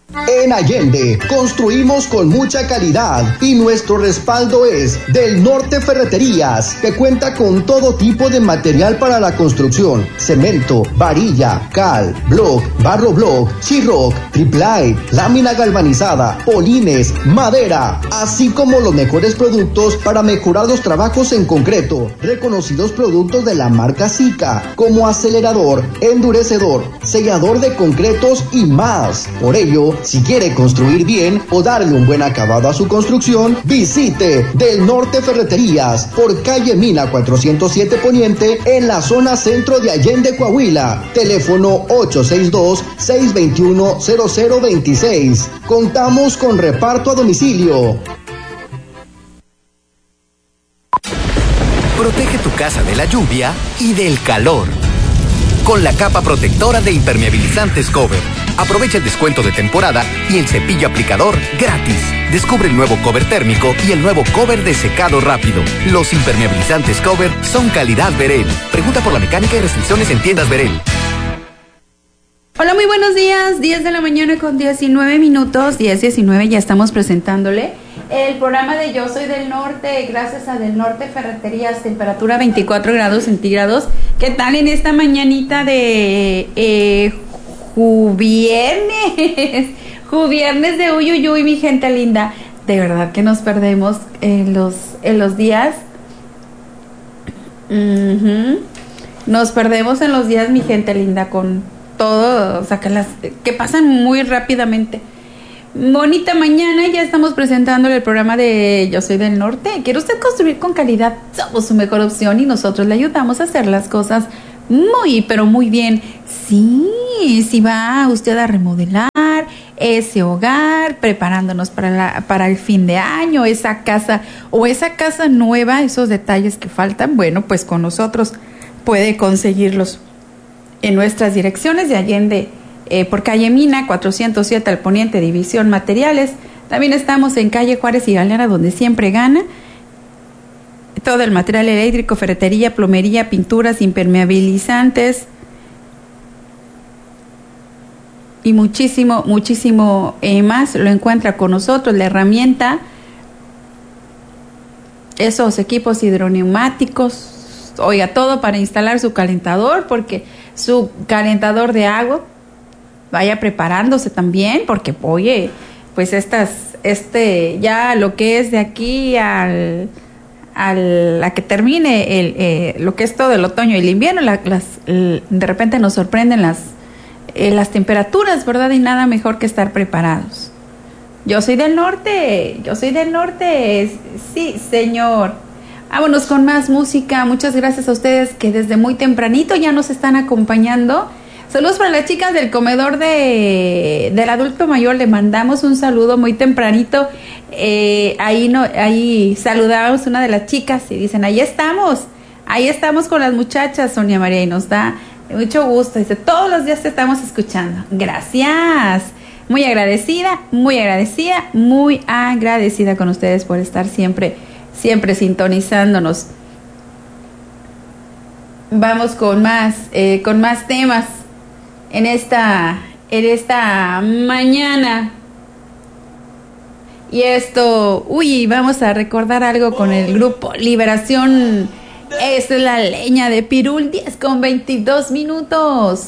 En Allende construimos con mucha calidad y nuestro respaldo es Del Norte Ferreterías, que cuenta con todo tipo de material para la construcción: cemento, varilla, cal, block, barro block, sheetrock, triplite, lámina galvanizada, polines, madera, así como los mejores productos para mejorar los trabajos en concreto. Reconocidos productos de la marca Sika, como acelerador, endurecedor, sellador de concretos y más. Por ello, si quiere construir bien o darle un buen acabado a su construcción, visite Del Norte Ferreterías por calle Mina 407 Poniente en la zona centro de Allende, Coahuila. Teléfono 862-621-0026. Contamos con reparto a domicilio. Protege tu casa de la lluvia y del calor con la capa protectora de impermeabilizantes Cover. Aprovecha el descuento de temporada y el cepillo aplicador gratis. Descubre el nuevo cover térmico y el nuevo cover de secado rápido. Los impermeabilizantes Cover son calidad Verel. Pregunta por la mecánica y restricciones en tiendas Verel. Hola, muy buenos días. 10 de la mañana con 19 minutos. 10:19, ya estamos presentándole el programa de Yo Soy del Norte, gracias a Del Norte Ferreterías, temperatura 24 grados centígrados. ¿Qué tal en esta mañanita de Juviernes de Uyuyuy, mi gente linda? De verdad que nos perdemos en los días. Nos perdemos en los días, mi gente linda, con todo, o sea, que pasan muy rápidamente. Bonita mañana, ya estamos presentándole el programa de Yo Soy del Norte. ¿Quiere usted construir con calidad? Somos su mejor opción y nosotros le ayudamos a hacer las cosas muy, pero muy bien. Sí, si va usted a remodelar ese hogar, preparándonos para el fin de año, esa casa nueva, esos detalles que faltan, bueno, pues con nosotros puede conseguirlos en nuestras direcciones de Allende, por calle Mina 407 al Poniente, División Materiales. También estamos en calle Juárez y Galeana, donde siempre gana. Todo el material eléctrico, ferretería, plomería, pinturas, impermeabilizantes y muchísimo más lo encuentra con nosotros. La herramienta, esos equipos hidroneumáticos, oiga, todo para instalar su calentador, porque su calentador de agua, vaya preparándose también, porque oye, pues ya lo que es de aquí a que termine lo que es todo el otoño y el invierno, de repente nos sorprenden las temperaturas, ¿verdad? Y nada mejor que estar preparados. Yo soy del norte, sí, señor. Vámonos con más música. Muchas gracias a ustedes que desde muy tempranito ya nos están acompañando. Saludos para las chicas del comedor del adulto mayor. Le mandamos un saludo muy tempranito. Ahí saludábamos a una de las chicas y dicen, ahí estamos con las muchachas, Sonia María, y nos da mucho gusto. Dice, todos los días te estamos escuchando. Gracias. Muy agradecida con ustedes por estar siempre sintonizándonos. Vamos con más temas en esta mañana. Y vamos a recordar algo con el grupo Liberación. Es la leña de Pirul, 10:22.